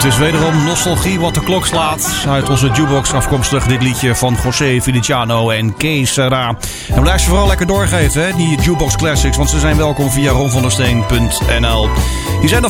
Het is wederom nostalgie wat de klok slaat. Uit onze jukebox afkomstig dit liedje van José Feliciano en Kees Sera. En blijf ze vooral lekker doorgeven, hè, die jukebox classics. Want ze zijn welkom via ronvandersteen.nl. Hier zijn nog